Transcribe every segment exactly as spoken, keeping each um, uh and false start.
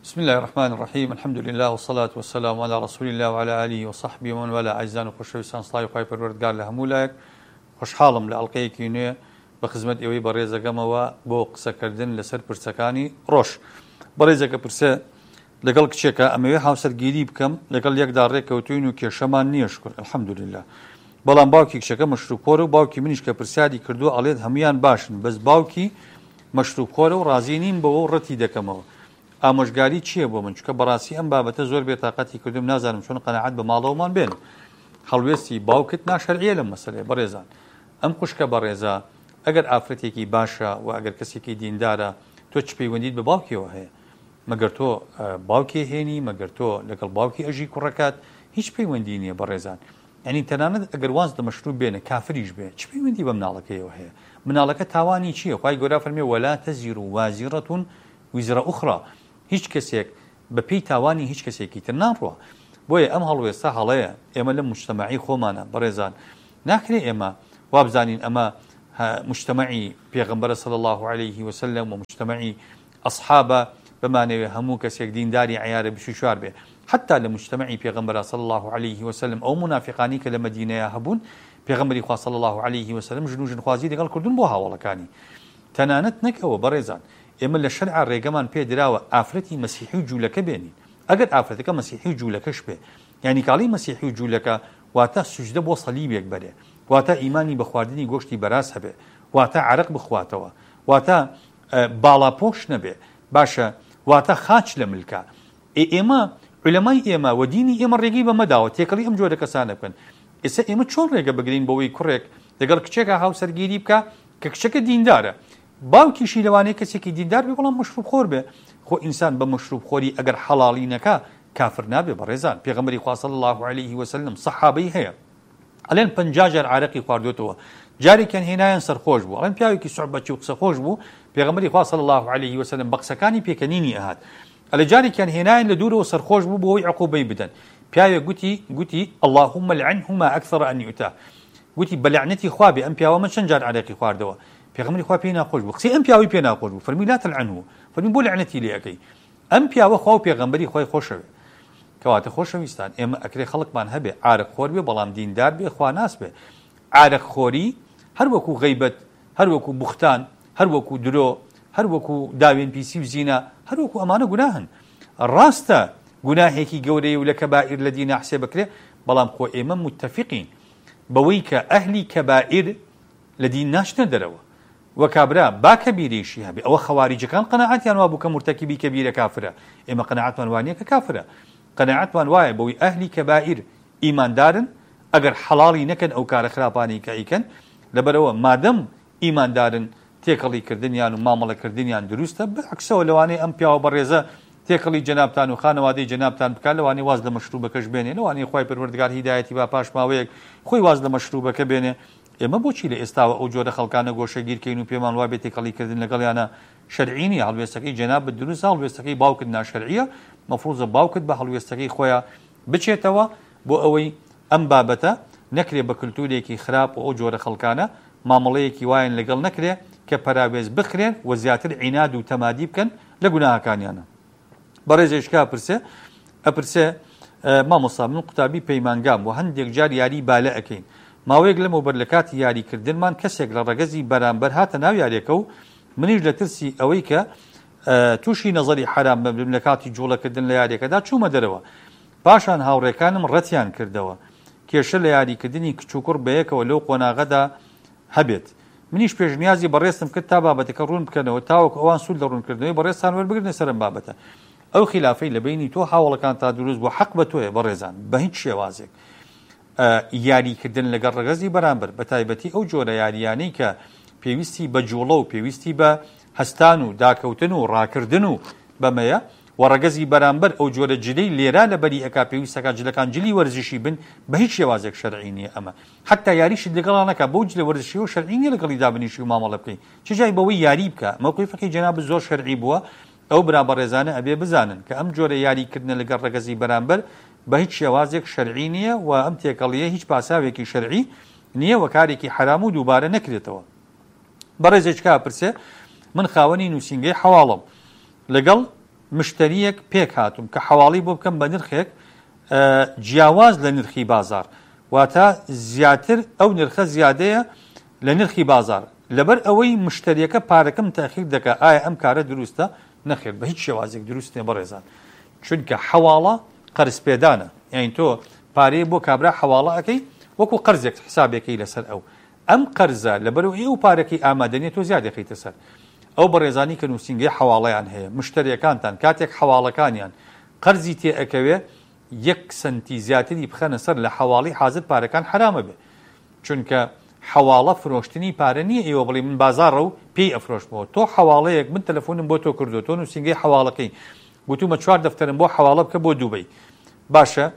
بسم الله الرحمن الرحيم الحمد لله والصلاة والسلام على رسول الله وعلى آله وصحبه ومن والاه عزيزان وخوشويستان سڵاوی خوای پەروەردگار لە هەموو لایەک خۆشحاڵم لە ئەڵقەیەکی نوێ بە خزمەت ئێوەی بەڕێزەکەمەوە بۆ قسەکردن لەسەر پرسەکانی ڕۆژ. بەڕێزەکە پرسە لەگەڵ کچێکە ئەمەوێ هاوسەرگیری بکەم لەگەڵ یەکدا ڕێکەوتوین و کێشەمان نییە شکر الحەمدولله. بەڵام باوکی کچەکە مەشروبخۆرە و باوکی منیش کە پرسیاری کردووە ئەڵێت هەمویان باشن بەس باوکی مەشروبخۆرە و ڕازی نین بەوە و ڕەتی دەکەمەوە. ئامۆژگاری چییە بۆ من چکە بەڕاستی ئەم بابەتە زۆر بێتاقەتی کردم نازانم چۆن قەناعەت بە ماڵەوەمان بێن. هەڵوێستی باوکت ناشەرعیە لەم مەسەلەیە بەڕێزان. ئەم خوشکە بەڕێزە ئەگەر ئافرەتێکی باشە و ئەگەر کەسێکی دیندارە تۆ چ پەیوەندیت بە باوکیەوە هەیە؟ مەگەر تۆ باوکی هێنی مەگەر تۆ لەگەڵ باوکی ئەژی کوڕەکات هیچ پەیوەندی نییە بەڕێزان. یعنی تەنانەت ئەگەر واز لە مەشروب بێنە کافریش بێ چ پەیوەندی بە مناڵەکەیەوە هەیە؟ مناڵەکە تاوانی چییە؟ خوای گەورە فەرمێ وەلا تەزیڕ وازیڕەتون ویزرە ئوخرا. هیچ کەسێک بە پێی تاوانی هیچ کەسێکی تر ناڕوە. بۆیە ئەم هەڵوێستا هەڵەیە ئێمە لە مجتەمەعی خۆمانە بەڕێزان ناکرێ ئێمە وابزانین ئەمە مجتەمەعی پێغەمبەرە صلی الله عليه وسلم و مجتەمەعی ئەصحابە بمانەوێ هەموو کەسێک دینداری عیارە بیست و چوار بێ. حتا لە مجتەمەعی پێغەمبەرە صلی الله عليه وسلم ئەو منافقانی کە لە مەدینەیە هەبوون پێغەمبەری خوا صلی الله عليه وسلم ژن و ژنخوازی لەگەڵ کردوون بۆ هاوڵەکانی. تەنانەت نەک ئەوە بەڕێزان ئێمە لە شەرع ڕێگەمان پێ دراوە ئافرەتی مەسیحی و جوولەکە بێنین. ئەگەر ئافرەتەکە مەسیحی و جوولەکەش بێ یعنی کاڵی مەسیحی و جوولەکە واتە سوجدە بۆ سەلیبێک بەرێ، واتە ئیمانی بە خواردنی گۆشتی بەراز هەبێ، واتە عەرق بخواتەوە، واتە باڵاپۆش نەبێ، باشە واتە خاچ لە ملکە. ئێمە عولەمای ئێمە و دینی ئێمە ڕێگەی بەمەداوە تێکەڵی ئەم جۆرە کەسانە بکەن. ئێستا ئێمە چۆن ڕێگە بگرین بەوەی کوڕێک لەگەڵ کچێکە هاوسەرگیری بکە کە کچەکە دیندارە باوکیشی لەوانەیە کەسێکی دیندار بێ بەڵام مەشروبخۆر بێ. خۆ ئینسان بە مەشروبخۆری ئەگەر حەڵاڵی نەکا کافر نابێ بەڕێزان. پێغەمبەری خوا صلی الله عليه وسلم سەحابەی هەیە ئەڵێن پەنجا جار عارەقی خواردوێتەوە، جارێکیان هێنایان سەرخۆش بوو، ئەڵێن پیاوێکی سوحبەتی و قسەخۆش بوو، پێغەمبەری خوا صلی الله عليه وسلم بە قسەکانی پێکەنینی ئەهات. ئەڵێ جارێکیان هێنایان لە دوورەوە سەرخۆش بوو بۆ ئەوەی عقوبەی بدەن. پیاوێک گوتی گوتی اللهم لعنهما أكثر أن يؤتاه. گوتی بە لعنەتی خوا بێ ئەم پیاوە من چەند جار عارەقی خواردەوە. پێغەمبەری خوا پێی ناخۆش بوو، قسەی ئەم پیاوەی پێ ناخۆش بوو، فەرمی لا تلعنه، فەرمی بۆ لعنەتی لێ ئەەکەی. ئەم پیاوە خوا و پێغەمبەری خۆی خۆشەوێ. کەواتە خۆشەویستان ئێمە ئەکرێ خەڵکمان هەبێ عارەقخۆر بێ بەڵام دیندار بێ خواناس بێ. عارەقخۆری هەر وەکو غەیبەت، هەر وەکو بوختان، هەر وەکو درۆ، هەر وەکو داوێن پیسی و زینە، هەر وەکو ئەمانە گوناهن. ڕاستە گوناهێکی گەورەیە و لە کەبائیر لە دینە حسێ بکرێ، بەڵام خۆ ئێمە متتەفیقین بەوەی کە ئەهلی کەبائیر لە دین ناچنە دەرەوە. وەکابرا با کەبیرێشی هەبێ. ئەوە خەواریجەکان قەناعەتیان وا بوو کە مرتەکیبی کەبیرە کافرە. ئێمە قەناعەتمان وانییە کە کافرە. قەناعەتمان وایە بەوەی ئەهلی کەبائیر ئیماندارن ئەگەر حەڵاڵی نەکەن ئەو کارە خراپانی کە ئیکەن لەبەرەوە مادەم ئیماندارن تێکەڵی کردنیان و مامەڵەکردنیان دروستە. بەعکسەوە لەوانەیە ئەم پیاوە بەڕێزە تێکەڵی جەنابتان و خانەوادەی جەنابتان بکات، لەوانەیە واز لە مەشروبەکەش بێنێ، لەوانەیە خوای پەروەردگار هیدایەتی با پاش ماوەیەک خۆی واز لە مەشروبەکە بێنێ. ئێمە بۆچی لە ئێستاوە ئەو جۆرە خەڵکانە گۆشەگیرکەین و پێمان وا بێت تێکەڵیکردن لەگەڵیانە شەرعی نیە؟ هەڵوێستەکەی جەنابت دروستە، هەڵوێستەکەی باوکت ناشەرعیە، مەفروضە باوکت بە هەڵوێستەکەی خۆیان بچێتەوە بۆ ئەوەی ئەم بابەتە نەکرێ بە کلتورێکی خراپ و ئەو جۆرە خەڵکانە مامەڵەیەکی وایەن لەگەڵ نەکرێ کە پەراوێز بخرێن و زیاتر عیناد و تەمادی بکەن لە گوناهەکانیانە. بەڕێزێشکا پرسێ ئەپرسێ مامۆستا من قوتابی پەیمانگام و هەندێک جار یاری بالە ئەەکەین. ماوەیەک لەمەوبەر لە کاتی یاریکردنمان کەسێک لە ڕەگەزی بەرامبەر هاتە ناو یاریەکە و منیش لە ترسی ئەوەی کە تووشی نەزەری حرام ببم لە کاتی جوڵەکردن لە یاریەکەدا چوومە دەرەوە. پاشان هاوڕێکانم ڕەتیان کردەوە کێشە لە یاریکردنی کچووکڕ بەیەکەوە لەو قۆناغەدا هەبێت. منیش پێشنیازی بەڕێستم کرد تا بابەتەکە ڕوون بکەنەوە تاوەکو ئەوان سوود لە ڕوونکردنەوەی بەڕێستان وەربگرنە سەرم بابەتە. ئەو خلافەی لە بینی تۆ هاوڵەکان تا دروست بۆ حەق بە تۆیە بەڕێزان بە هیچ شێوازێک. یاریکردن لەگەڵ ڕەگەزی بەرامبەر بە تایبەتی ئەو جۆرە یاریانەی کە پێویستی بە جوڵە و پێویستی بە هەستان و داکەوتن و ڕاکردن و بەمەیە و ڕەگەزی بەرامبەر ئەو جۆرە جلەی لێرا لە بەری ئەکا پێویستەکە جلەکان جلی وەرزشی بن بە هیچ شێوازێک شەرعی نییە. ئەمە حتا یاریشت لەگەڵان نەکا بەو جلە وەرزشی و شەرعی نییە لەگەڵی دابنیشی و مامەڵە بکەین. چ جای بەوەی یاری بکە مەوقیفەکەی جەناب زۆر شەرعی بووە. ئەو برابەڕێزانە ئەبێ بزانن کە ئەم جۆرە یاریکردنە لەگەڵ ڕەگەزی بەرامبەر بە هیچ شێوازێک شەرعی نییە و ئەم تێکەڵیە هیچ پاساوێکی شەرعی نییە و کارێکی حرام و دووبارە نەکرێتەوە. بەڕێزێکا پرسێ من خاوەنی نووسینگەی حەواڵم لەگەڵ مشتریەک پێک هاتووم کە حواڵی بۆ بکەم بە نرخێک جیاواز لە نرخی بازار واتە زیاتر ئەو نرخە زیادەیە لە نرخی بازار لەبەر ئەوەی مشتریەکە پارەکەم تاخیر دەکە ئایا ئەم کارە دروستە نەخێر بە هیچ شێوازێک دروست نیە بەڕێزان چونکە حواڵە قەرزپێدانە یعنی تۆ پارەیە بۆ کابرا حواڵە ئەەکەی وەکو قەرزێک حسابێکی لەسەر ئەو ئەم قەرزە لەبەرەوە ئێوە پارەکەی ئامادەنیە تۆ زیاد دەخەیتە سەر ئەو بەڕێزانی کە نووسینگەی حواڵەیان هەیە مشتریەکانتان کاتێک حواڵەکانیان قەرزی تێ ئەکەوێ یەک سنتی زیاتری بخەنە سەر لە حواڵی حازر پارەکان حرامە بێ چونکە حواڵە فرۆشتنی پارە نییە ئێوە بڵێ من بازارڕە و پێی ئەفرۆشمەوە تۆ حواڵەیەک من تەلەفۆنم بۆ تۆ کردو تۆ نووسینگەی حواڵەکەی گوتومە چوار دەفتەرم بۆ حواڵە بکە بۆ دووبەی باشە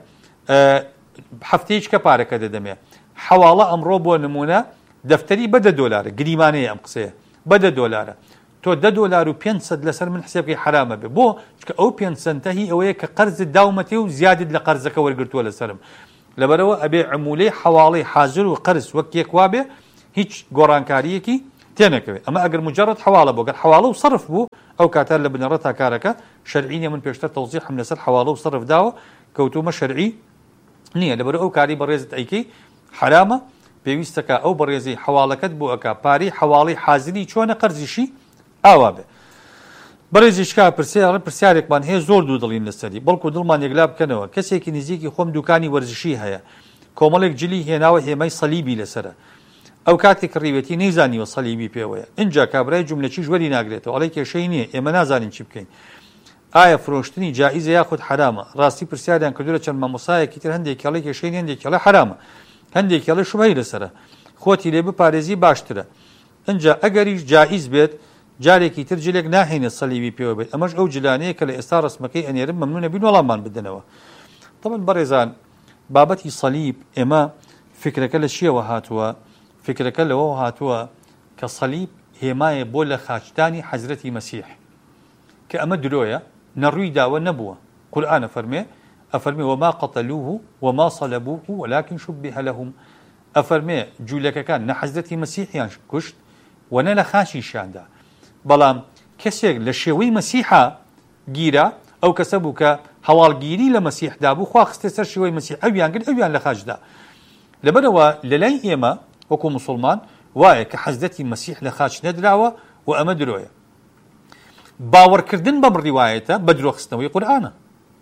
هەفتەیەک کە پارەکە دەدەمێ حواڵە ئەمڕۆ بۆ نمونە دەفتەری بەدە دۆلارە گریمانەیە ئەم قسەیە بەدە دۆلارە تۆ دە دۆلار و پێنج سەد لەسەر من حسێبکەی حرامە بێ بۆ چکە ئەو پێنج سەنتە هی ئەوەیە کە قەرزت داومەتێ و زیادت لە قەرزەکە وەرگرتووە لەسرم لەبەرەوە ئەبێ عمولەی حواڵەی حاضر و قەرز وەک یەک وابێ هیچ گۆڕانکاریەکی تێنەکەوێت ئەمە ئەگەر مجرد حواڵە بۆ گەر حواڵە و صرف بوو ئەو کاتار لە بنەڕە تا کارەکە شەرعی نیە من پێشتر تەوزیحم لەسەر حواڵە و صرف داوە کەوتومە شەرعی نییە لەبەر ئەو کاری بەڕێزت ئەیکەی حرامە پێویستەکە ئەو بەڕێزی حواڵەکەت بۆ ئەکا پارەی حواڵەی حازری چۆنە قەرزیشی ئاوا بێ بەڕێزیشکا پرسیارە پرسیارێکمان هەیە زۆر دوو دڵین لەسەری بەڵکو دڵمان یەکلا بکەنەوە کەسێکی نزیکی خۆم دوکانی وەرزشی هەیە کۆمەڵێک جلی هێناوە هێمای سەلیبی لەسرە ئەو کاتێک ڕیوەتی نەیزانیوە سەلیبی پێوەیە اینجا کابرای جوملەکی ژوەری ناگرێتەوە ئەڵێ کێشەی نییە ئێمە نازانین چی بکەین ئایا فرۆشتنی جائیزە یاخود حرامە ڕاستی پرسیاریان کردووە چەند مامۆسایەکی تر هەندێک کێڵی کێشەی هەندێک کێڵە حرامە هەندێک کێڵە شوبهەی لەسرە خۆتی لێ بپارێزی باشترە اینجا ئەگەریش جائیز بێت جارێکی تر جلێک ناهێنێت سەلیبی پێوە بێت ئەمەش ئەو جلانەیە کە لە ئێستا ڕسمەکەی ئەنێرم مەمنونە بین وەڵاممان بدەنەوە طبعا بەڕێزان بابەتی سەلیب ئێمە فکرەکە لە چیەوە هاتووە فکرەکە لەوە هاتووە کە سەلیب هێمایە بۆ لە خاچدانی حەزرەتی مەسیح کە ئەمە درۆیە نەڕووی داوە نەبووە قورئانە فەرمێ ئەفەرمێ وما قەتەلوه وما صەلەبوه ولكن شُبِّهَ لهم ئەفەرمێ جوولەکەکان نە حەزرەتی مەسیحیان کوشت و نە لە خاچیشیاندا بەڵام کەسێک لە شێوەی مەسیحا گیرە ئەو کەسە بوو کە هەواڵگیری لە مەسیحدا بوو خوا خستێ سەر شێوەی مەسیح ئەویان کرد ئەویان لە خاچدا لەبەرەوە لە لای ئێمە وەکو موسڵمان وایە کە حەزرەتی مەسیح لە خاچ نەدراوە و ئەمە درۆیە باوەڕکردن بەم ڕیوایەتە بە درۆخستنەوەی قورئانە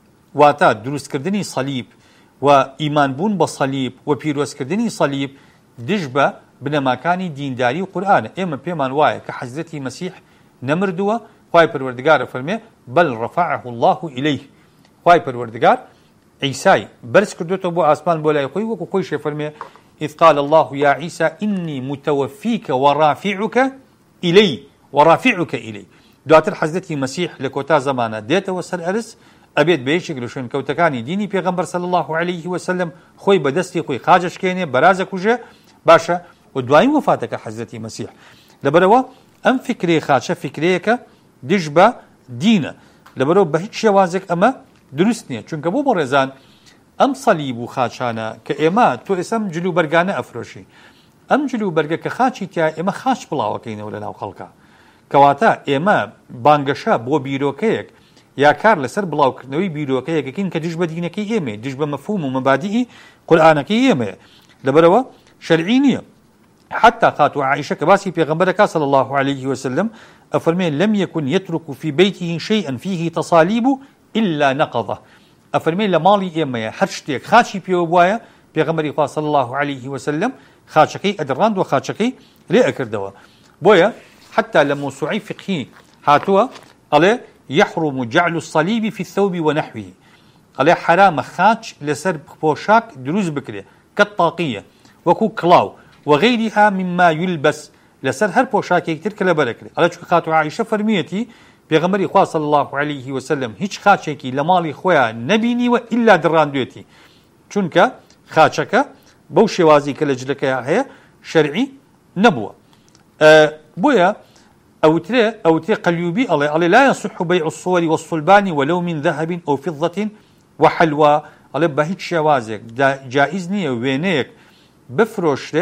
واتە دروستکردنی سەلیب و ئیمانبوون بە سەلیب و پیرۆزکردنی سەلیب دژ بە بنەماکانی دینداری و قورئانە ئێمە پێمان وایە کە حەزرەتی مەسیح نەمردووە خوای پەروەردگارە فەرمێ بەل ڕەفەعەه الله ئیلەیه خوای پەروەردگار عیسای بەرز کردوێتەوە بۆ ئاسمان بۆ لای خۆی وەکو خۆی فەرمێ إذ قال الله يا عيسى إني متوفيك ورافعك إلي ورافعك إلي دواتر حەزرەتی مەسیح لە کۆتا زەمانە دێتەوە سەر ئەرز ئەبێت بە یەکێک لە شوێنکەوتەکانی دینی پێغەمبەر صلی الله عليه وسلم خۆی بەدەستی خۆی خاجەشکێنێ بەرازە کوژێ باشە و دوایین وفاتەکە حەزرەتی مەسیح لەبەرەوە ئەم فکرەی خاچە فکرەیەکە دژ بە دینە لەبەرەوە بە هیچ شێوازێک ئەمە دروست نییە چونکە بۆ بەڕێزان ئەم سەلیب و خاچانە کە ئێمە تۆ ئێسم جلو بەرگانە ئەفرۆشی ئەم جلو بەرگە کە خاچی تیا ئێمە خاچ بڵاوەکەینەوە لە ناو خەڵکە کەواتە ئێمە بانگەشە بۆ بیرۆکەیەک یا کار لەسەر بڵاوکردنەوەی بیرۆکەیەکەکەین کە دژ بە دینەکەی ئێمە دژ بە مەفهوم و مەبادیئی قورئانەکەی ئێمەیە لەبەرەوە شەرعی نییە حتى خاتو عائشة كباسي بيغمبرك صلى الله عليه وسلم أفرمي لم يكن يترك في بيته شيئا فيه تصاليب إلا نقضه أفرمي لمالي إيمايا هرشتيك خاشي بيوبوايا بيغمبري صلى الله عليه وسلم خاشكي أدراند وخاشكي لأكردوا بويا حتى لموسوعي فقهي هاتوا على يحرم جعل الصليب في الثوب ونحوه على حرام خاش لسر بوشاك دروز بكري كالطاقية وكو كلاو وغيرها مما يلبس لسر هر پوشاکی تر کله برکلی الله چون خاتو عائشه فرمیتی پیغمبر خدا صلی الله علیه و سلم هیچ خاچکی لمالی خویا نبینی و الا دراندوتی چونکه خاچکه بو شوازی کله جلکه هي شرعي نبوه أه بويا او ترى او ترى قليوبي الله الله لا يصح بيع الصور والصلبان ولو من ذهب او فضه وحلوى الله به هیچ شوازک جائز نیه وینیک بفروشه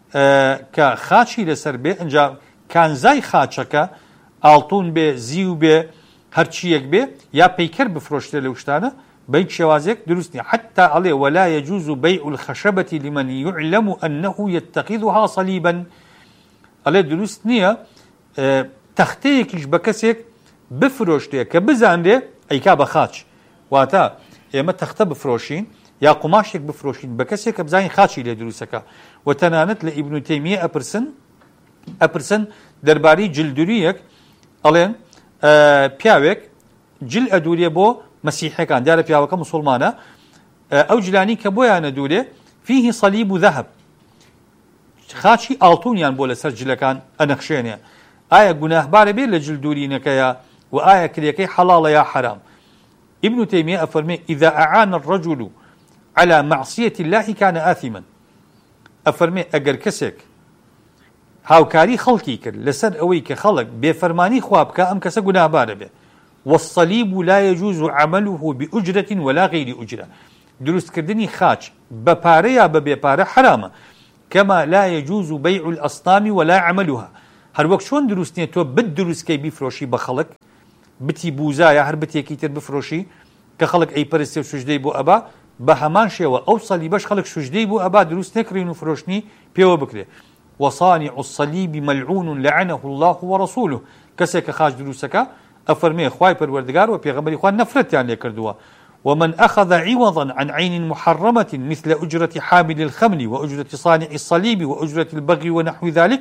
کە خاچی لەسەر بێ ئەنجا کانزای خاچەکە ئاڵتون بێ زیو بێ هەرچیەک بێ یا پەیکەر بفرۆشتێ لەو شتانە بەیت شێوازێک دروست نییە حتى ئەڵێ ولا يجوز بيع الخشبة لمن يعلم أنه يتخذها صليبا ئەڵێ دروست نییە تەختەیەکیش بە کەسێک بفرۆشتێ کە بزانرێ ئەیکا بە خاچ واتە ئێمە تەختە بفرۆشین یا قوماشێک بفرۆشین بە کەسێک کە بزانین خاچی لێ دروستەکە و تەنانەت لە ئیبن تەیمیە ئەپرسن ئەپرسن دەربارەی جلدوریەک ئەڵێن پیاوێک جل ئەدوورێ بۆ مەسیحەکان دیارە پیاوەکە موسڵمانە ئەو جلانی کە بۆیان ئەدوورێ فیه صلیب و ذەهب خاچی ئاڵتونیان بۆ لەسەر جلەکان ئەنەخشێنێ ئایا گوناهبارە بێت لە جلدورینەکەیە و ئایا کرێکەی حەڵاڵە یا حرام ابن تيمية أفرمي إذا أعان الرجل على معصية الله كان آثما أفرمي أجر كسك هاوكاري خلقي كر لسر أويك خلق بفرماني خوابك أم كسك نابار به والصليب لا يجوز عمله بأجرة ولا غير أجرة دروست كردني خاج ببارة يا ببارة حرامة كما لا يجوز بيع الأصنام ولا عملها هر وقت شون دروستني تو بد دروست كي بيفروشي بخلق بتی بوزایە هەر بتێکی تر بفرۆشی کە خەڵک ئەی پەرستێ و سوژدەی بۆ ئەبا بە هەمان شێوە ئەو سەلیبەش خەڵک سوژدەی بۆ ئەبا دروست نەکرێن و فرۆشتنی پێوە بکرێ وصانع الصليب ملعون لعنه الله ورسوله کەسێک کە خاچ دروستەکە ئەفەرمێ خوای پەروەردگار و پێغەمبەری خوا نەفرەتیان لێ کردووە ومن أخذ عوضا عن عين محرمة مثل أجرة حامل الخمل وأجرة صانع الصليب وأجرة البغي ونحو ذلك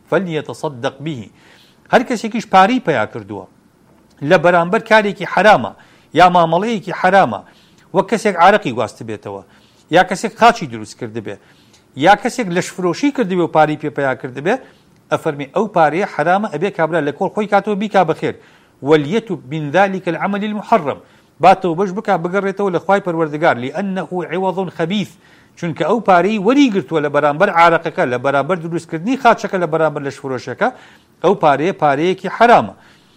فليتصدق به هەر کەسێکیش پارەی پیا کردووە لە بەرامبەر کارێکی حرامە یا مامەڵەیەکی حرامە وەک کەسێک عارەقی گواست بێتەوە یا کەسێک خاچی دروست کردبێ یا کەسێک لەشفرۆشی کردبێ و پارەی پێپیا کردبێ ئەفەرمێ ئەو پارەیە حرامە ئەبێ کابرا لە کۆڵ خۆی کاتەوە بیکا بەخێر وەلیەتوب من ذلك العمل المحرم باتەوە بەش بکا بگەڕێتەوە لە خوای پەروەردگار لأنه عوض خبيث چونکە ئەو پارەی وەریگرتووە لە بەرامبەر عارەقەکە لە بەرامبەر دروستکردنی خاچەکە لە بەرامبەر لەشفرۆشەکە ئەو پارەیە پارەیەکی حرامە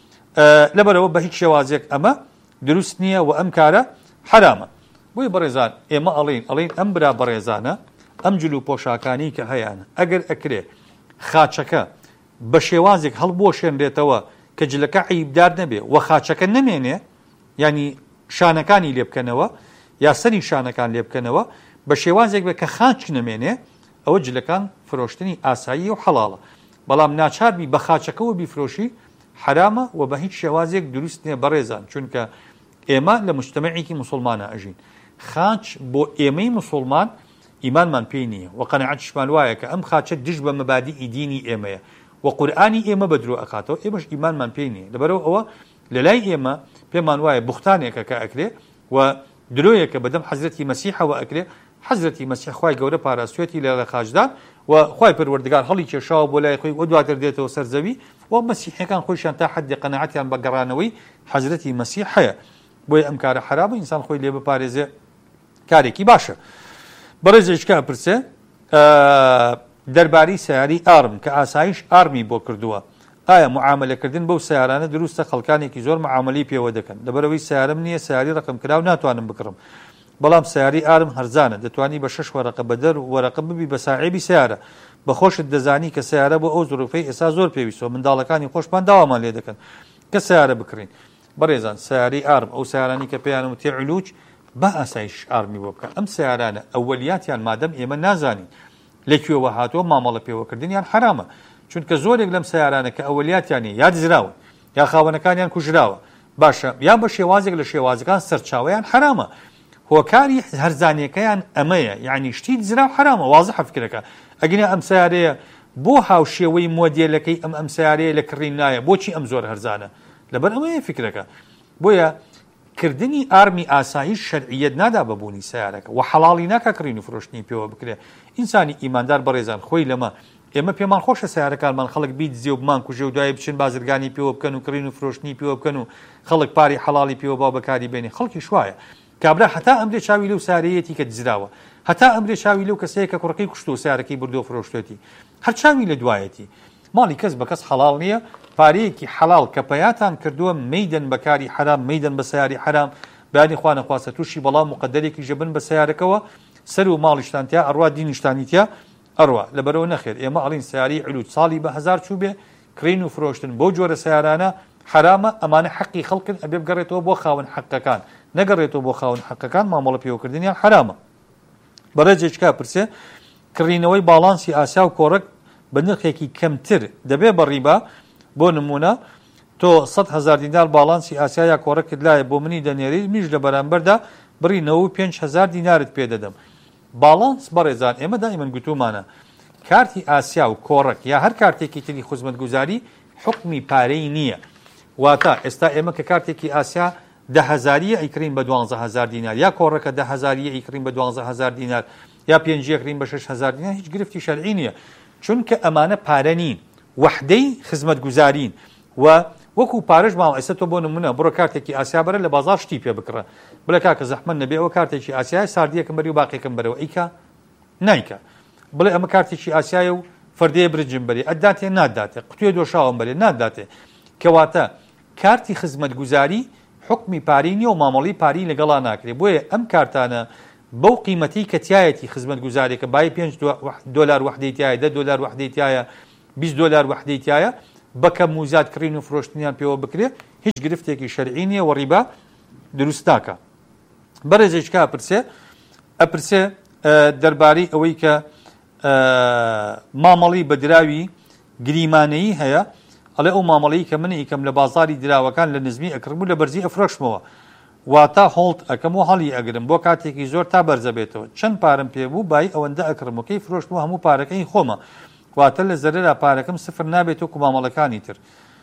لەبەرەوە بە هیچ شێوازێک ئەمە دروست نییە و ئەم کارە حرامە بۆی بەڕێزان ئێمە ئەڵین ئەڵین ئەم برا بەڕێزانە ئەم جلو پۆشاکانی کە هەیەە ئەگەر ئەکرێ خاچەکە بە شێوازێک هەڵبۆشێنرێتەوە کە جلەکە عیبدار نەبێ و خاچەکە نەمێنێ ینی شانەکانی لێ بکەنەوە یا سەری شانەکان لێ بکەنەوە بە شێوازێک بێ کە خاچ نەمێنێ ئەوە جلەکان فرۆشتنی ئاسایی و حەڵاڵە بەڵام ناچاربی بە خاچەکەەوە بیفرۆشی حرامە و بە هیچ شێوازێک دروست نییە بەڕێزان چونکە ئێمە لە مجتەمەعێکی موسڵمانە ئەژین خاچ بۆ ئێمەی موسڵمان ئیمانمان پێی نییە و قەنەعەتیشمان وایە کە ئەم خاچە دژ بە مەبادیئی دینی ئێمەیە و قورئانی ئێمە بەدرۆ ئەکاتەوە ئێمەش ئیمانمان پێی نییە لەبەرەوە ئەوە لە لای ئێمە پێمان وایە بوختانێکە کە ئەکرێ و درۆیەکە بەدەم حەزرەتی مەسیحەوە ئەکرێ حەزرەتی مەسیح خوای گەورە پاراستوێتی لە خاچدان و خوای پەروەردگار هەڵی کێشاوە بۆ لای خۆی و دواتر دێتەوە سەرزەوی و مەسیحەکان خۆیشیان تا حەدی قەنەعەتیان بە گەڕانەوەی حەزرەتی مەسیح هەیە بۆی ئەم کارە حرامە ئینسان خۆی لێ بپارێزێ کارێکی باشە بەڕێزێکا پرسێ دەربارەی سیاری ئارم کە ئاسایش ئارمی بۆ کردووە ئایا معاملەکردن بەو سیارانە دروستە خەڵکانێکی زۆر معاملەی پێوە دەکەن لەبەرەوەی سیارم نییە سیاری ڕقم کراو ناتوانم بکڕم بەڵام سیاری ئارم هەرزانە دەتوانی بە شەش وەرەقە بەدەر وەرەقە ببی بە ساحێبی سیارە بەخۆشت دەزانی کە سیارە بۆ ئەو زۆرفەی ئێستا زۆر پێویستەوە منداڵەکانی خۆشمان داوامان لێ دەکەن کە سیارە بکڕین بەڕێزان سیاری ئارم ئەو سیارانی کە پێیان وتێ علوچ بە ئاسایش ئارمی بۆ بکە ئەم سیارانە ئەوەلیاتیان مادەم ئێمە نازانین لەکوێوە هاتووە مامەڵە پێوەکردنیان حرامە چونکە زۆرێک لەم سیارانە کە ئەوەلیاتیانی یا دزراون یا خاوەنەکانیان کوژراوە باشە یا بە شێوازێک لە شێوازەکان سەرچاوەیان حرامە هۆکاری هەرزانیەکەیان ئەمەیە یعنی شتی دزرا حرامە وازە حەفکرەکە ئەگەنە ئەم سیارەیە بۆ هاوشێوەی مۆدیلەکەی ئەم ئەم سیارەیە لە کڕین نایە بۆچی ئەم زۆر هەرزانە لەبەر ئەمەیە فکرەکە بۆیە کردنی ئارمی ئاسایی شەرعیەت نادا بەبوونی سیارەکە و حەڵاڵی ناکە کڕین و فرۆشتنی پێوە بکرێ ئینسانی ئیماندار بەڕێزان خۆی لەمە ئێمە پێمان خۆشە سیارەکانمان خەڵک بیت زێ و بمان کوژێ و دوای بچن بازرگانی پێوە بکەن و کڕین و فرۆشتنی پێوە بکەن و خەڵک پاری حەڵاڵی پێوە باو بەکاری بێنێ خەڵکی شوایە کابرا هەتا ئەمرێ چاوی لەو سارەیەتی کە دزراوە هەتا ئەمرێ چاوی لەو کەسەیە کە کوڕەکەی کوشت و سیارەکەی بردۆ فرۆشتێتی هەر چاوی لە دوایەتی ماڵی کەس بە کەس حەڵاڵ نییە پارەیەکی حەڵاڵ کە پەیاتان کردووە مەیدەن بەکاری حرام مەیدەن بە سیاری حرام بەیانی خوا نەخواستە تووشی بەڵام مقدەرێکی ژەبن بە سیارەکەەوە سەر و ماڵیشتانتیا ئەڕوا دینیشتانیتیا ئەڕوا لەبەرەوە نەخێت ئێمە ئەڵین سیاری علوت ساڵی بە هەزار چوو بێ کڕین و فرۆشتن بۆ جۆرە سیارانە حرامە ئەمانە حەقی خەڵکن ئەبێ بگەڕێتەوە بۆ خاوەن حەقەکان نەگەڕێتەوە بۆ خاوەن حەقەکان مامەڵە پێوەکردنیان حرامە. بەڕێزێکا پرسێ کڕینەوەی باڵانسی ئاسیا و کۆڕک بە نرخێکی کەمتر دەبێ بە ڕیبا بۆ نمونە تۆ سەد هەزار دینار باڵانسی ئاسیا یا کۆڕەکت لایە بۆ منی دەنێری میش لە بەرامبەردا بڕینەوە پێنج هەزار دینارت پێ دەدەم. باڵانس بەڕێزان ئێمە دائیمەن گوتومانە کارتی ئاسیا و کۆڕک یا هەر کارتێکی تری خزمەتگوزاری حکمی پارەی نییە. واتە ئێستا ئێمە کە کارتێکی ئاسیا ده هەزاریە ئەیکڕین بە دوانزە هەزار دینار یا کۆڕەکە ده هەزاریە ئەیکڕین بە دوانزە هەزار دینار یا پێنجەکڕین بە شەش هەزار دینار هیچ گرفتی شەرعی نییە چونکە ئەمانە پارە نین وحدەی خزمەتگوزارین و وەکو پارەش ماوە ئێستا تۆ بۆ نمونە بڕۆ کارتێکی ئاسیا بەرە لە بازار شتی پێ بکڕە بڵێ کاکە زەحمەت نەبێ ئەوە کارتێکی ئاسیای ساردیەکەم بەری و باقیەکەم بەرەوە ئیکە نایکە بڵێ ئەمە کارتێکی ئاسیای و فەردەیە برنجم بەرێ ئەداتێ ناداتێ قوتوێ دۆشاوم بەرێ ناداتێ کەواتە کارتی خزمەتگوزاری حکمی پاری نیە و مامەڵی پاری لەگەڵا ناکرێت بۆیە ئەم کارتانە بەو قیمەتی کە تایەتی خزمەتگوزارێکە بای پێنج دۆلار وحدەی تایە دە دۆلار وحدەی تایە بیست دۆلار وحدەی تایە بەکەم موزات کڕین و فرۆشتنیان پێوە بکرێت هیچ گرفتێکی شەرعی نیە و ڕیبا دروست ناکە. بەڕێزێکا ئەپرسێ ئەپرسێ دەربارەی ئەوەی کە مامەڵی بە دراوی گریمانەیی هەیە ئەڵێ ئەو مامەڵەیی کە منی ئیکەم لە بازاری دراوەکان لە نزمی ئەکڕم و لە بەرزی ئەفرۆشمەوە واتە هۆڵت ئەەکەم و هەڵی ئەگرم بۆ کاتێکی زۆر تا بەرزە بێتەوە چەند پارەم پێبوو بای ئەوەندە ئەکڕمەکەی فرۆشتمەوە هەموو پارەکەی خۆمە واتە لە زەرەرا پارەکەم سفر نابێتەوە و مامەڵەکانی تر.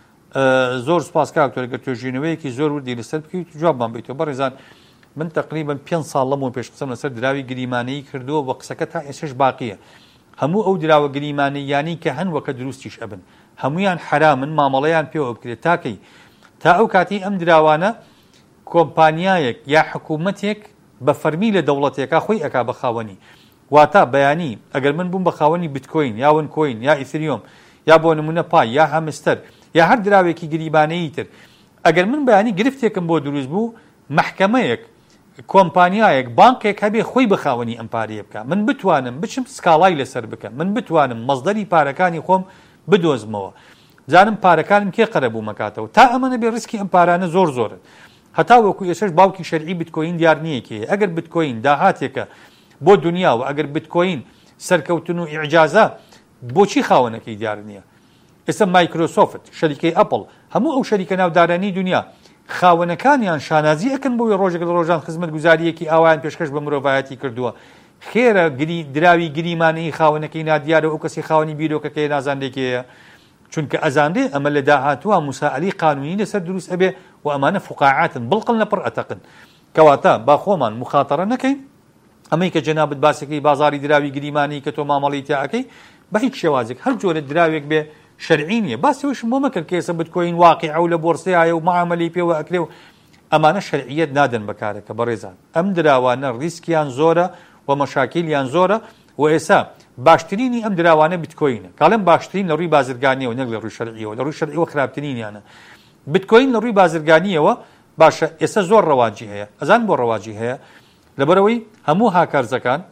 زۆر سپاس کاکتۆر گە توێژینەوەیەکی زۆر وردی لەسەر بکەیت جوابمان بیتەوە. بەڕێزان من تقریبا پێنج ساڵ لەمەوە پێش قسەم لەسەر دراوی گریمانەیی کردووە بە قسەکە تا ئێسش باقیە. هەموو ئەو دراوە گریمانەیانی کە هەن وەکە دروستیش ئەبن هەمویان حرامن مامەڵەیان پێوە بکرێت تاکەی تا ئەو کاتی ئەم دراوانە کۆمپانیایەک یا حکوومەتێک بە فەرمی لە دەوڵەتێکا خۆی ئەکا بە خاوەنی واتە بەیانی ئەگەر من بووم بە خاوەنی بیتکۆین یا ونکۆین یا ئیثریۆم یا بۆ نمونە پای یا هەمستەر یا هەر دراوێکی گریبانەیی تر ئەگەر من بەیانی گرفتێکم بۆ دروست بوو محکەمەیەک کۆمپانیایەک بانکێک هەبێ خۆی بە خاوەنی ئەم پارەیە بکە من بتوانم بچم سکاڵای لەسەر بکەم من بتوانم مەزدەری پارەکانی خۆم بدۆزمەوە زانم پارەکانم کێ قەرەبوو مەکاتەوە تا ئەمەنە بێ ڕسکی ئەم پارانە زۆر زۆرن هەتا وەکو ئێسش باوکی شەرعی بیتکۆین دیار نییەکێ ئەگەر بیتکۆین داهاتێکە بۆ دنیا و ئەگەر بیتکۆین سەرکەوتن و ئیعجازە بۆچی خاوەنەکەی دیار نییە. ئێستا مایکرۆسۆفت شەریکەی ئەپڵ هەموو ئەو شەریکە ناودارانی دنیا خاوەنەکانیان شانازی ئەکەن بۆی ڕۆژێک لە ڕۆژان خزمەت گوزاریەکی ئاوایان پێشکەش بە مرۆڤایەتی کردووە خێرە گری دراوی گریمانەی خاوەنەکەی نادیارە ئەو کەسی خاوەنی بیرۆکەکەی نازاندێکەیە چونکە ئەزاندێ ئەمە لە داهاتووە موسائلی قانونی لەسەر دروست ئەبێ و ئەمانە فوقاعاتن بڵقن لە پڕ ئەتەقن کەواتە با خۆمان مخاتەرە نەکەین ئەمەی کە جەنابەت باسەکەی بازاری دراوی گریمانی کە تۆ مامەڵی تیاکەی بە هیچ شێوازێک هەر جۆرە دراوێک بێ شەرعی نییە باسەوەشم بۆ مەکرد کە ئێستا بتکۆین واقعە و لە بۆرسایە و معامەلی پێوە ئەکرێ و ئەمانە شەرعیەت نادەن بەکارەکە بەڕێزان ئەم دراوانە ریسکیان زۆرە و مەشاکیلیان زۆرە و ئێستا باشترینی ئەم دراوانە بیتکۆینە کاڵم باشترین لە ڕووی بازرگانیەوە نەک لە ڕووی شەرعیەوە لە ڕووی شەرعیەوە خراپترینیانە بیتکۆین لە ڕووی بازرگانیەوە باشە ئێستا زۆر ڕەواجی هەیە ئەزان بۆ ڕەواجی هەیە لەبەرەوەی هەموو هاکارزەکان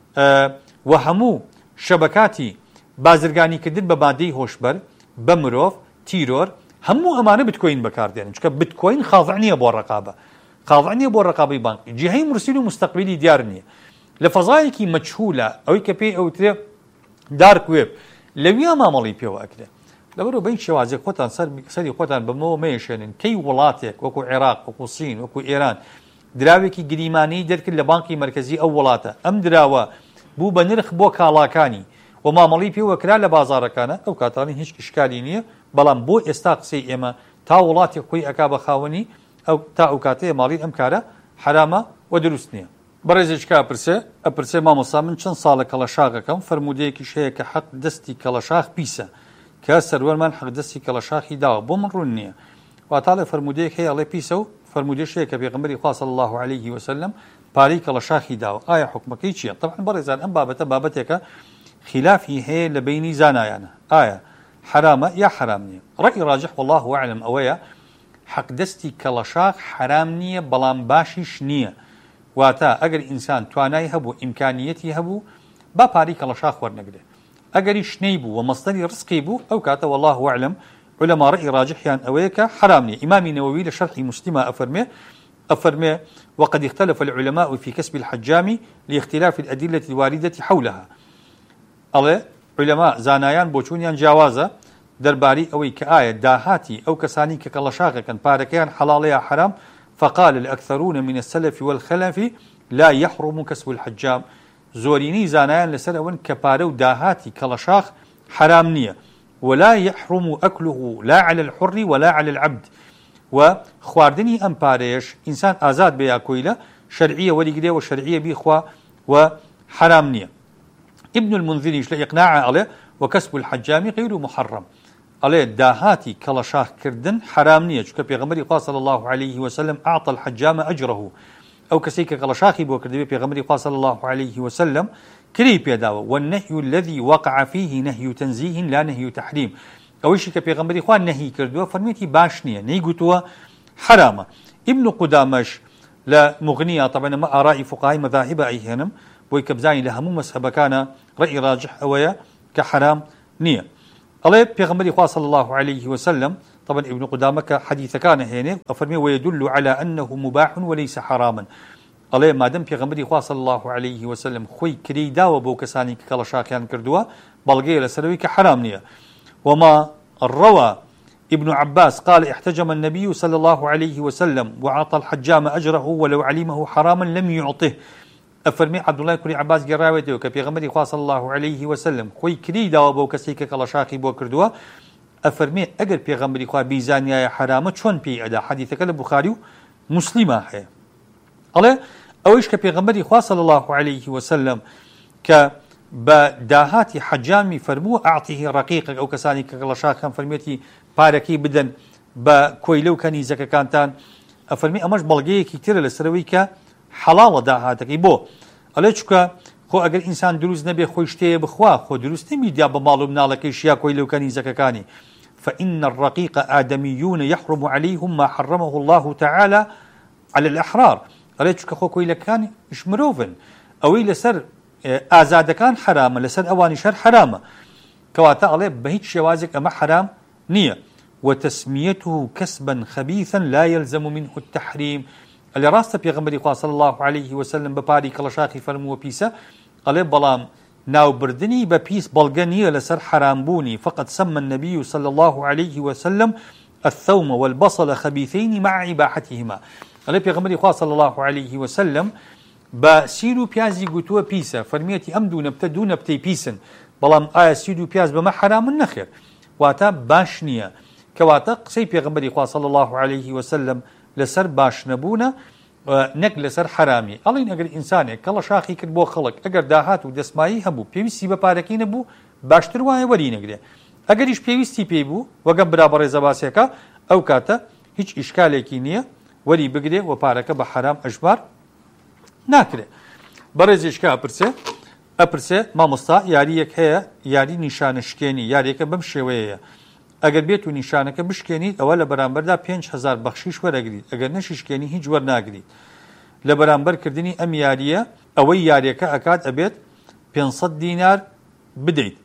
و هەموو شەبەکاتی بازرگانیکردن بە مادەی هۆشبەر بە مرۆڤ تیرۆر هەموو ئەمانە بیتکۆین بەکاردێنن چونکە بیتکۆین خاضع نییە بۆ ڕقابە خاضع نییە بۆ ڕقابەی بانکی جیهەی مرسیل و مستەقبلی دیار نییە لە فەزایەکی مەجهولە ئەوەی کە پێی ئەوترێ دارک وێب لەویا مامەڵی پێوە ئەکرێت لەبەرەوە بە هیچ شێوازێک خۆتان سەری خۆتان بەمەوە مەیەشێنن کەی وڵاتێک وەکو عێراق وەکو سین وەکو ئێران دراوێکی گریمانەی دەرکرد لە بانکی مرکزی ئەو وڵاتە ئەم دراوە بوو بە نرخ بۆ کاڵاکانی و مامەڵی پێوەکرا لە بازارەکانە ئەو کاتانی هیچ ئیشکالی نییە بەڵام بۆ ئێستا قسەی ئێمە تا وڵاتی خۆی ئەکا بە خاوەنی ئەو تا ئەو کاتەیە ماڵی ئەم کارە حرامە و دروست نییە. بەڕێزێکا ئەپرسێ ئەپرسێ مامۆستا من چەند ساڵە کەڵەشاغەکەم فرمودەیەکیش هەیە کە حەق دەستی کەڵەشاغ پیسە کە سەروەرمان حەق دەستی کەڵەشاغی داوە بۆ من ڕوون نییە واتە لە فرمودەیەک هەیە ئەڵێ پیسە و فرمودەیەش هەیە کە پێغەمبەری خوا صلی الله علیه وسلم پارەی کەڵەشاغی داوە ئایا حکمەکەی چییە؟ طبعا بەڕێزان ئەم بابەتە بابەتێکە خلافی هەیە لە بینی زانایانە ئایا حرامە یا حرام نییە ڕەئی ڕاجح والله ئەعلم ئەوەیە حەق دەستی کەڵەشاغ حرام نییە بەڵام باشیش نییە واتە ئەگەر ئینسان توانای هەبوو ئیمکانیەتی هەبوو با پارەی کەڵەشاغ وەرنەگرێ ئەگەری شنەی بوو و مەصدەری ڕزقی بوو ئەو کاتە والله ئەعلم علماء رأي راجحيان أويك حرامني. إمام النووي لشرح مسلمة أفرمي أفرمي وقد اختلف العلماء في كسب الحجام لاختلاف الأدلة الواردة حولها. الله علماء زانایان بۆچوونیان جیاوازە دەربارەی ئەوەی کە ئایا داهاتی ئەو کەسانی کە کەڵەشاغەکەن پارەکەیان حەڵاڵەیە حرام. فقال الأكثرون من السلف والخلف لا يحرم كسب الحجام. زۆرینەی زانایان لەسەر ئەوەن کە پارە و داهاتی کەڵەشاغ حرام نییە. ولا يحرم أكله لا على الحر ولا على العبد. وخواردني أم باريش إنسان آزاد بيا كويلة شرعية وليقلية وشرعية بيخوا وحرام نية. ابن المنذري لا إقناع عليه وكسب الحجام غير محرم. عليه داهاتي كلاشاخ كردن حرام نية. شو كبيغمري قال صلى الله عليه وسلم أعطى الحجام أجره. أو كسيك كلاشاخي بو كردبي بيغمري قال صلى الله عليه وسلم كري بيداوه. والنهي الذي وقع فيه نهي تنزيه لا نهي تحريم. أوشي كبيغمري خوان نهي كردوه فرميتي باشنية نهي قتوه حرامة. ابن قدامش لا مغنية طبعا ما آراء فقهاء مذاهب أيهنم ويكبزاني لهمو مسحب كان رأي راجح أويا كحرام نية. الله بيغمري خواه صلى الله عليه وسلم طبعا ابن قدامك حديث كان هنا أفرمي ويدل على أنه مباح وليس حراما. الله ما دام بيغمري خواه صلى الله عليه وسلم خوي كريدا وبوكساني كالشاكيان كردوه بلغي لسلوي كحرام نية. وما روى ابن عباس قال احتجم النبي صلى الله عليه وسلم وعطى الحجام أجره ولو علمه حراما لم يعطه. أفرمي عبد الله كري عباس قراوته وكبيغمري خواه صلى الله عليه وسلم خوي كريدا وبوكسيك كالشاكي بوكردوه. أفرمي أجر بيغمري خواه بيزانيا حرامة شون بي أدا حديثك البخاري مسلمة هي. الله أويش كبيغمري خواه صلى الله عليه وسلم ك بداهاتي حجامي فرمو أعطيه رقيقك أو كساني كالشاك كان فرميتي باركي بدن بكويلو كاني زكا كانتان. أفرمي أماش بلغيه كتير لسروي كحلال داهاتك بو. أليشكا خو أجر إنسان دروز نبي خوشتي بخوا خو دروز نبي ديا بمالو منالك إشيا كويلو كاني زكا كاني. فإن الرقيق آدميون يحرم عليهم ما حرمه الله تعالى على الأحرار. أليشكا خو كويلو كاني إش مروفن أوي لسر ئازادەکان حرامە لەسەر ئەوانی شەر حرامە کەواتە ئەڵێ بە هیچ شێوازێک ئەمە حرام نییە. وتسميته كسبا خبيثا لا يلزم منه التحريم. اللي راست بيغمبري صلى الله عليه وسلم بباري كلاشاخي فرمو بيسا قال بلام ناو بردني ببيس بلغنية لسر حرام بوني. فقد سمى النبي صلى الله عليه وسلم الثوم والبصل خبيثين مع إباحتهما. قال بيغمبري صلى الله عليه وسلم با سيرو بيازي قوتوا بيسا فرميتي أمدو نبتا دو نبتي بيسن بلام آيا سيرو بياز بما حرام النخير واتا باشنية كواتا قسي بيغمبري صلى الله عليه وسلم لسر باش نبونا نك لسر حرامي. ألين أقر إنساني كلا شاخي كربو خلق أقر داهات ودسمائي هبو بيوستي بباركين هبو باشتر واني ورين أقر أقر إش بيوستي بيبو وقبرا بريزا باسيكا أو كاتا هيش إشكاليكي نية وري بقري وبارك بحرام أجبار ناكره. برزش كأبرسه أبرسه ما مصطع ياريك هي ياري نشان شكيني ياريك بمشوية. أجر بيتو نشانك بشكيني أولا برامبر دا بينش هزار بخشيش ورقري. أجر نش شكيني هيج ورناقري. لبرامبر كردني أم يارية أوي ياريك أكاد أبيت بينصد دينار بديت.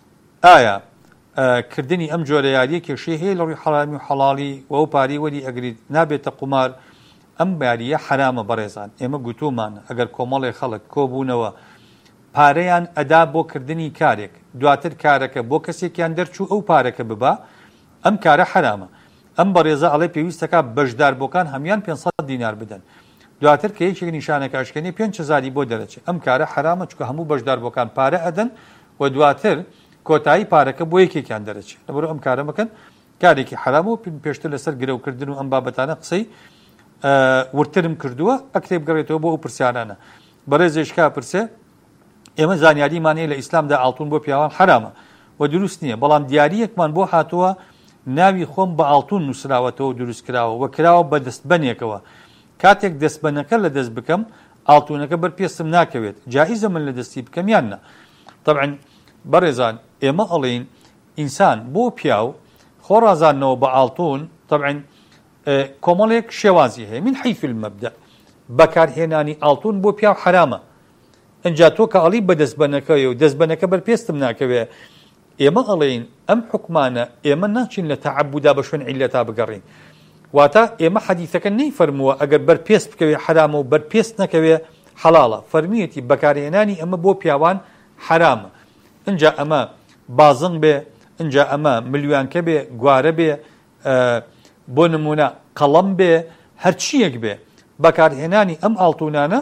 آية آه كردني أم جوري ياريك شيء هي لوري حرامي وحلالي وأو باري ولي أجري نابت قمار. ئەم باریە حرامە بەڕێزان. ئێمە گوتومان ئەگەر کۆمەڵی خەڵک کۆبوونەوە پارەیان ئەدا بۆ کردنی کارێک دواتر کارەکە بۆ کەسێکیان دەرچوو ئەو پارەکە ببا ئەم کارە حرامە. ئەم بەڕێزە ئەڵێ پێویستەکە بەشداربووەکان هەمیان پێنجسەد دینار بدەن دواتر کە یەکێک نیشانەکە ئەشکێنی پێنج هەزاری بۆ دەرەچێت. ئەم کارە حرامە چونکە هەموو بەشداربووەکان پارە ئەدەن و دواتر کۆتایی پارەکە بۆ یەکێکیان دەرەچێت. لەبەرۆ ئەم کارە مەکەن کارێکی حرام و پێشتر لەسەر گرەوکردن و ئەم بابەتانە قسەی ورترم کردووە ئەکتێب گەڕێتەوە بۆ ئەو پرسیارانە. بەڕێزێش کا پرسێ ئێمە زانیاریمانەیە لە ئیسلامدا ئاڵتون بۆ پیاوان حرامە و دروست نییە بەڵام دیاریەکمان بۆ هاتووە ناوی خۆم بە ئاڵتون نووسراوەتەوە دروست کراوە و کراوە بە دەستبەنێکەوە. کاتێک دەستبەنەکە لە دەست بکەم ئاڵتونەکە بەرپێستم ناکەوێت جائزە من لە دەستی بکەم یان نە. طبعا بەڕێزان ئێمە ئەڵێن ئینسان بۆ پیاو خۆڕازانەوە بە ئاڵتون طبعا کۆمەڵێک شێوازی هەیە من حیث المەبدە بەکارهێنانی ئاڵتون بۆ پیاو حرامە. ئەنجا تۆ کە ئەڵی بە دەستبەنەکەی و دەستبەنەکە بەرپێستم ناکەوێت ئێمە ئەڵێن ئەم حکمانە ئێمە ناچین لە تەعەبودا بە شوێن عیلەتا بگەڕین. واتە ئێمە حەدیثەکە نەیفەرمووە ئەگەر بەرپێست بکەوێ حرامە و بەرپێست نەکەوێ حەڵاڵە. فەرمیەتی بەکارهێنانی ئەمە بۆ پیاوان حرامە. اینجا ئەمە بازنگ بێ، اینجا ئەمە ملیوانکە بێ، گوارە بێ، بۆ نمونە قەڵەم بێ، هەرچیەک بێ بەکارهێنانی ئەم ئاڵتونانە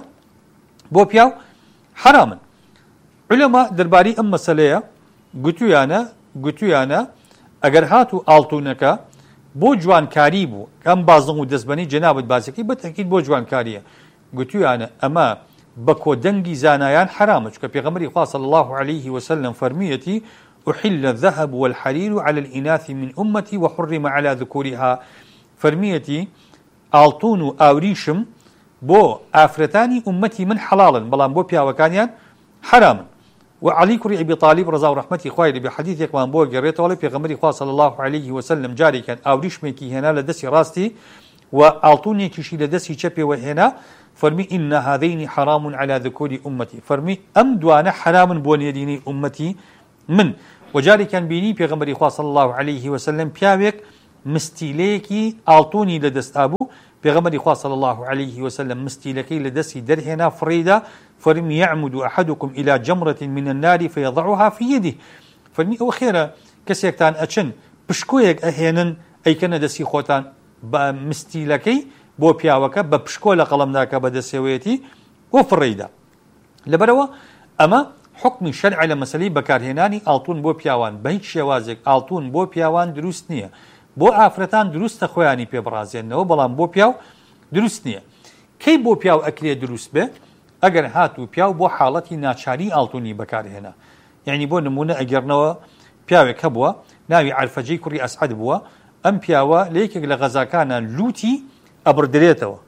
بۆ پیاو حرامن. علەما دەربارەی ئەم مەسەلەیە گوتویانە گوتویانە ئەگەر هاتوو ئاڵتونەکە بۆ جوانکاری بوو، ئەم بازنگ و دەستبەنی جەنابەت باسەکەی بەتەکید بۆ جوانکاریە، گوتویانە ئەمە بە کۆدەنگی زانایان حرامە، چونکە پێغەمبەری خوا صلی الله عليه وسلم فەرمیەتی أحل الذهب والحرير على الإناث من أمتي وحرم على ذكورها. فەرمیەتی ئاڵتون و ئاوریشم بۆ ئافرەتانی ئومەتی من حەڵاڵن، بەڵام بۆ پیاوەکانیان حرامن. و علی کوڕی ئەبی طالب ڕەزا و ڕەحمەتی خوای لێبێ حەدیثێکمان بۆ گەڕێتەوە لە پێغەمبەری خوا صلی الله عليه وسلم جارێکیان ئاوریشمێکی هێنا لە دەستی ڕاستی و ئاڵتونێکیشی لە دەستی چەپێوە هێنا، فەرمی ئین هذین حرام على ذکور ئومەتی، فەرمی ئەم دوانە حرامن بۆ نێرینەی ئومەتی من. و جارێکیان بینی پێغەمبەری خوا صلی الله عليه وسلم پیاوێک مستیلەیەکی ئاڵتونی لە دەست ئابوو، پێغەمبەری خوا صلی الله عليه وسلم مستیلەکەی لە دەستی دەرهێنا فڕیدا، فەرمی یعمد أحدكم إلى جمرة من النار فيضعها في يده. فەرمی ئەوە خێرە کەسێکتان ئەچن پشکۆیەک ئەهێنن ئەیکەنە دەستی خۆتان بە مستیلەکەی بۆ پیاوەکە بە پشکۆ لە قەڵەمداکە بەدەستێوەیەتی بۆ فڕیدا. لەبەرەوە ئەمە حکمی شەرع لە مەسەلەی بەکارهێنانی ئاڵتون بۆ پیاوان بە هیچ شێوازێک ئاڵتون بۆ پیاوان دروست نییە. بۆ ئافرەتان دروستە خۆیانی پێبڕازێنەوە، بەڵام بۆ پیاو دروست نییە. کەی بۆ پیاو ئەکرێ دروست بێ؟ ئەگەر هاتوو پیاو بۆ حاڵەتی ناچاری ئاڵتونی بەکارهێنا. یعنی بۆ نمونە ئەگەرنەوە پیاوێک هەبووە ناوی عەرفەجەی کوڕی ئەسعەد بووە، ئەم پیاوە لە یەکێک لە غەزاکانە لوتی ئەبڕدرێتەوە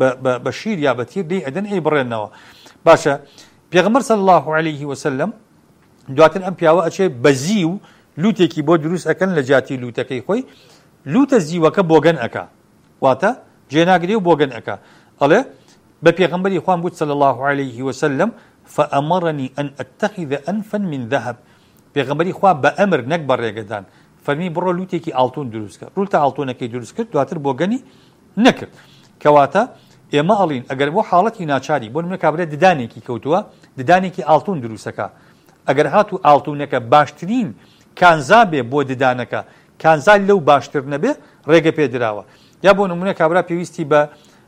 بە شیر یا بە تیر دەی ئەدەن ئەی بڕێنەوە. باشە پێغەمبەر صلی الله عليه وسلم دواتر ئەم پیاوە ئەچێ بە زی و لوتێکی بۆ دروست ئەکەن لە جاتی لوتەکەی خۆی، لوتە زیوەکە بۆگەن ئەکا، واتە جێناگرێ و بۆگەن ئەکا. ئەڵێ بە پێغەمبەری خوان بوت صلی الله عليه وسلم فأمرني أن أتخذ أنفا من ذهب. پێغەمبەری خوا بە ئەمر نەک بە ڕێگەدان فەرمی بڕۆ لوتێکی ئاڵتون دروست کرد. ڕوتە ئاڵتونەکەی دروست کرد، دواتر بۆگەنی نەکرد. کەواتە ئێمە ئەڵین ئەگەر بۆ حاڵەتی ناچاری بۆ نمونە کابرا ددانێکی کەوتووە، ددانێکی ئاڵتون دروستەکە، ئەگەر هاتوو ئاڵتونەکە باشترین کانزا بێ بۆ ددانەکە، کانزا لەو باشتر نەبێ ڕێگە پێدراوە. یا بۆ نمونە کابرا پێویستی بە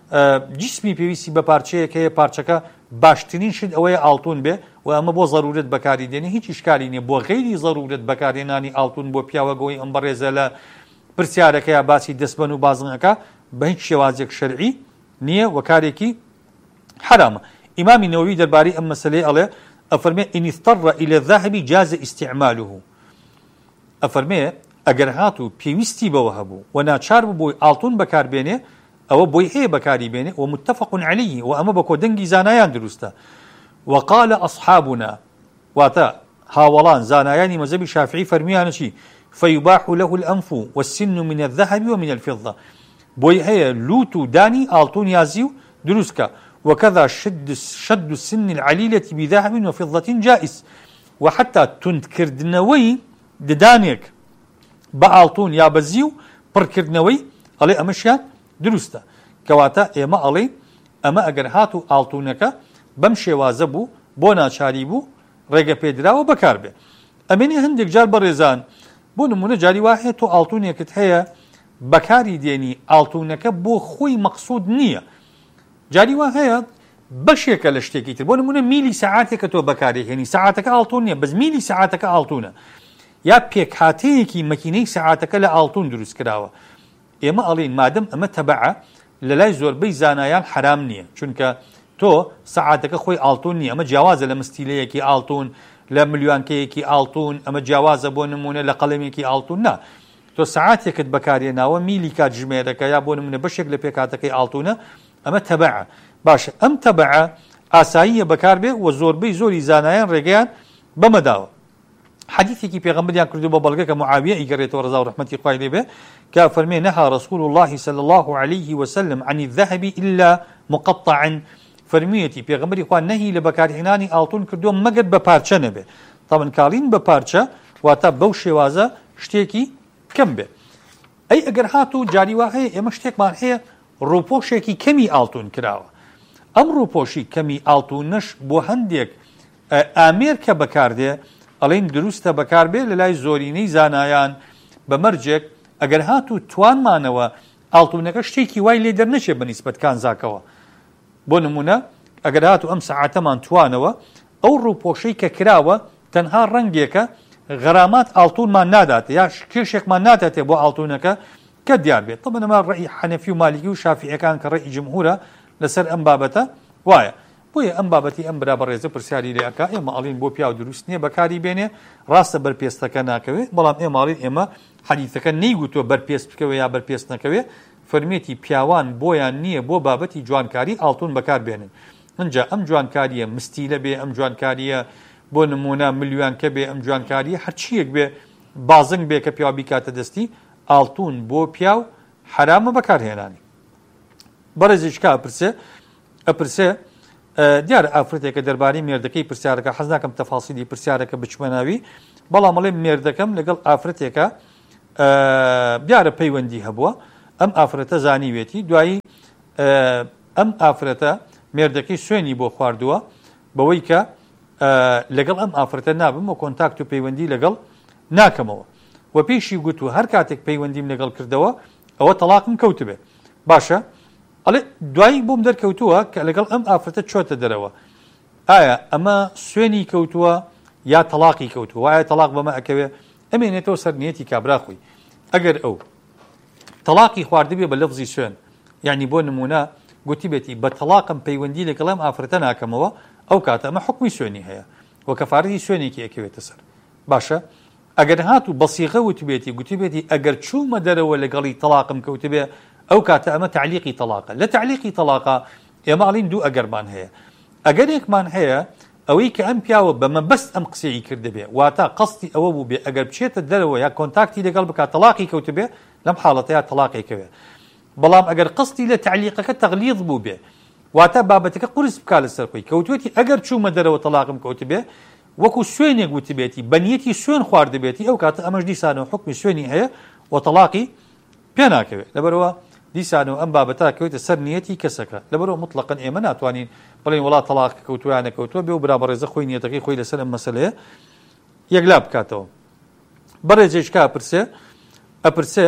جسمی پێویستی بە پارچەیەک هەیە، پارچەکە باشترین شت ئەوەیە ئاڵتون بێ و ئەمە بۆ ضرورەت بەکاری دێنێ، هیچ ئیشکالی نییە. بۆ غەیری ضرورەت بەکارهێنانی ئاڵتون بۆ پیاوەگەوەی ئەم بەڕێزە لە پرسیارەکەیە باسی دەستبەن و بازنەکە بە هیچ شێوازێک شەرعی نییە و کارێکی حرامە. ئیمامی نەوەوی دەربارەی ئەم مەسەلەی ئەڵێ ئەفەرمێ ئین اضطر إلى الذهب جاز استعماله. ئەفەرمێ ئەگەر هاتوو پێویستی بەوە هەبوو و ناچار بوو بۆی ئاڵتون بەکاربێنێ، ئەوە بۆی هەیە بەکاری بێنێ و متفق عليه و ئەمە بە کۆدەنگی زانایان دروستە. وقال أصحابنا، واتە هاوڵان زانایانی مەذهبی شافعی فەرمیانە چی؟ فيباح له الأنف والسن من الذهب ومن الفضة. بۆی هەیە لوت و دانی ئاڵتون یازی و دروستکە. وكذا شد شد السن العليلة بذهب وفضة جائز. وحتى تندکردنەوەی ددانێک بە ئاڵتون یا بە زی و پڕکردنەوەی ئەڵێ ئەمەشیان دروستە. کەواتە ئێمە ئەڵێ ئەمە ئەگەر هات و ئاڵتونەکە بەم شێوازە بوو بۆ ناچاری بوو ڕێگە پێدراوە بەکار بێ. ئەمێنێ هەندێک جار بەڕێزان بۆ نمونە جاری وایە تۆ ئاڵتونێکت هەیە بەکاری دێنی ئاڵتونەکە بۆ خۆی مەقسوود نییە، جاری وا هەیە بەشێکە لە شتێکی تر، بۆ نمونە میلی سەعاتێکە تۆ بەکارێهێنی، سەعاتەکە ئاڵتون نییە بەس میلی سەعاتەکە ئاڵتونە، یا پێکهاتەیەکی مەکینەی سەعاتەکە لە ئاڵتون دروست کراوە. ئێمە ئەڵێن مادەم ئەمە تەبەعە لە لای زۆربەی زانایان حرام نییە، چونکە تۆ سەعاتەکە خۆی ئاڵتون نییە، ئەمە جیاوازە لە مستیلەیەکی ئاڵتون، لە ملیوانکەیەکی ئاڵتون، ئەمە جیاوازە بۆ نمونە لە قەڵەمێکی ئاڵتون نا. تۆ سەعاتێکت بەکارێناوە میلی کات ژمێرەکە یا بۆ نمونە بەشێک لە پێکهاتەکەی ئاڵتونە، ئەمە تەبەعە. باشە ئەم تەبەعە ئاساییە بەکار بێ و زۆربەی زۆری زانایان ڕێگەیان بەمەداوە. حديثك پیغمبر کردو با بلگه که معاویه ایگریت و رضا و رحمتی خواه لیبه که فرمی نها رسول الله صلی الله علیه وسلم عن الذهب الا مقطعا. فرمیتی پیغمبر خواه نهی لبکارهنانی آلتون کردو مگر بپارچه نبه. طبعا کالین بپارچه واتە بەو شێوازە شتێکی کەم بێ. ئەی ئەگەر هاتوو جاری وا هەیە ئێمە شتێکمان هەیە ڕووپۆشێکی کەمی ئاڵتون کراوە. ئەم ڕووپۆشی کەمی ئاڵتونەش بۆ هەندێک ئامێر کە بەکاردێ ئەڵین دروستە بەکاربێ لە لای زۆرینەی زانایان بەمەرجێک ئەگەر هاتوو توانمانەوە ئاڵتونەکە شتێکی وای لێ دەرنەچێ بە نیسبەت کانزاکەوە. بۆ نمونە ئەگەر هاتوو ئەم سەعاتەمان توانەوە ئەو ڕووپۆشەی کە کراوە تەنها ڕەنگێکە غەرامات ئاڵتونمان ناداتێ یا کێشێکمان ناداتێ بۆ ئاڵتونەکە کە دیار بێت. طبعا ئەمە ڕێی حەنەفی و مالیکی و شافعیەکان کە ڕێی جمهورە لەسەر ئەم بابەتە وایە. بۆیە ئەم بابەتی ئەم برا بەڕێزە پرسیاری لێ ئەکا ئێمە ئەڵین بۆ پیا و دروست نییە بەکاری بێنێ ڕاستە بەرپێستەکە ناکەوێت بەڵام ئێمە ئەڵین ئێمە حەدیثەکە نەیگوتووە بەرپێست بکەوێ یا بەرپێست نەکەوێ فەرمێتی پیاوان بۆیان نییە بۆ بابەتی جوانکاری ئاڵتون بەکار بێنن. ئەنجا ئەم جوانکاریە مستیلە بێ ئەم جوانکاریە بۆ نمونە ملیۆنکە بێ ئەم جوانکاریە هەرچیەک بێ بازنگ بێ کە پیاوە بیکاتە دەستی ئاڵتون بۆ پیاو حرامە بەکارهێنانی. بەڕێزیشکا ئەپرسێ ئەپرسێ دیارە ئافرەتێکە دەربارەی مێردەکەی پرسیارەکە حەز ناکەم تەفاسیلی پرسیارەکە بچمە ناوی بەڵام ئەڵێ مێردەکەم لەگەڵ ئافرەتێکە دیارە پەیوەندی هەبووە ئەم ئافرەتە زانیوێتی دوایی ئەم ئافرەتە مێردەکەی سوێنی بۆ خواردووە بەوەی کە لەگەڵ ئەم ئافرەتە نابم و کۆنتاکت و پەیوەندی لەگەڵ ناکەمەوە و پێشی گوت و هەر کاتێک پەیوەندیم لەگەڵ کردەوە ئەوە تەلاقم کەوتبێ باشە ئەڵێ دوایی بۆم دەرکەوتووە کە لەگەڵ ئەم ئافرەتە چۆتە دەرەوە ئایا ئەمە سوێنی کەوتووە یا تەلاقی کەوتووە وایە تەلاق بەمە ئەکەوێ ئەمێنێتەوە سەر نیەتی کابراخۆی ئەگەر ئەو تەلاقی خواردبێ بە لەفزی سوێن یعنی بۆ نمونە گوتی بێتی بە تەلاقم پەیوەندی لەگەڵ ئەم ئافرەتە ناکەمەوە ئەو کاتە ئەمە حکمی سوێنی هەیە وە کەفارەتی سوێنێکی ئەکەوێتە سەر باشە ئەگەر هاتوو بەسیغە وتبێتی گوتی بێتی ئەگەر چوومە دەرەوە لەگەڵی تەلاقم کەوتبێ ئەو کاتە ئەمە تعلیقی تەلاقە لە تعلیقی تەلاقە ئێمە ئاڵین دوو ئەگەرمان هەیە ئەگەرێکمان هەیە ئەوەی کە ئەم پیاوە بەمەبەست ئەم قسەی کردبێ واتە قەستی ئەوە بوو بێ ئەگەر بچێتە دەرەوە یا کۆنتاکتی لەگەڵ بکات تەلاقی کەوتبێ لەم حاڵەتەیە تەلاقێکەوێ بەڵام ئەگەر قەستی لە تعلیقەکە تەغلیظ بوو بێ واتە بابەتەکە قورس بکا لەسەر خۆی کەوتوێتی ئەگەر چوومە دەرەوە تەلاقم کەوتبێ وەکو سوێنێک وتبێتی بەنیەتی سوێن خواردبێتی ئەو کاتە ئەمەش دیسانەوە حکمی سوێنی هەیە و تەلاقی پێ ناکەوێت لەبەرەوە دیسانەوە ئەم بابەتا کەوتە سەر نیەتی کەسەکە لەبەرەوە مطلقاً ئێمە ناتوانین بڵێن وڵات تەلاق کەوتویان نەکەوتووە بێ و برا بەڕێزە خۆی نیەتەکەی خۆی لەسەر ئەم مەسەلەیە یەکلا بکاتەوە. بەڕێزێشکا ئەپرسێ ئەپرسێ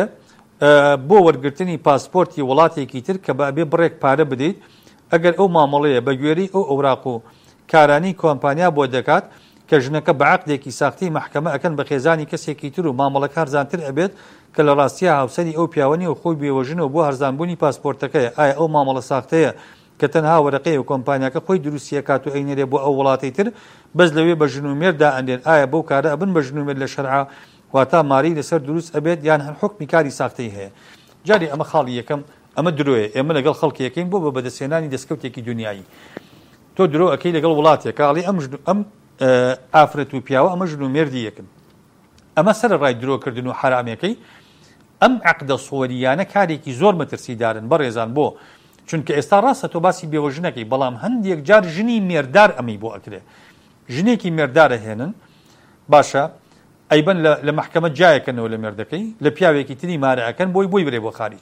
بۆ وەرگرتنی پاسپۆرتی وڵاتێکی تر کە بەبێ بڕێک پارە بدەیت ئەگەر ئەو مامەڵەیە بە گوێرەی ئەو ئەوراق و کارانی کۆمپانیا بۆ دەکات کە ژنەکە بە عەقدێکی ساختی مەحکەمە ئەکەن بە خێزانی کەسێکی تر و مامەڵەکە هەرزانتر ئەبێت کە لە ڕاستیە هاوسەری ئەو پیاوەنی و خۆی بێوەژنەوە بۆ هەرزانبوونی پاسپۆرتەکەیە ئایا ئەو مامەڵە ساختەیە کە تەنها وەرەقەیە و کۆمپانیاکە خۆی دروستیە کات و ئەینێرێ بۆ ئەو وڵاتی تر بەس لەوێ بە ژن و مێردا ئەندێن ئایا بەو کارە ئەبن بە ژن و مێر لە شەرعا واتە ماری لەسەر دروست ئەبێت یان هەر حکمی کاری ساختەی هەیە. جاری ئەمە خاڵی یەکەم ئەمە درۆیە ئێمە لەگەڵ خەڵکیەکەین بۆ بە بەدەستێنانی دەستکەوتێکی دنیایی تۆ درۆ ئەەکەی لەگەڵ وڵاتێک کاڵی ئەم ئەم ئافرەت و پیاوە ئەمە ژن و مێردی یەکن ئەمە سەرڕای درۆکردن و حرامەکەی ئەم عەقدە سووەریانە کارێکی زۆر مەترسیدارن بەڕێزان بۆ چونکە ئێستا ڕاستە تۆ باسی بێوەژنەکەی بەڵام هەندێک جار ژنی مێردار ئەمەی بۆ ئەکرێ ژنێکی مێردارە هێنن باشە ئەیبەن لە مەحکەمە جایەکەنەوە لە مێردەکەی لە پیاوێکی تری مارەکەن بۆی بۆی برێ بۆ خارج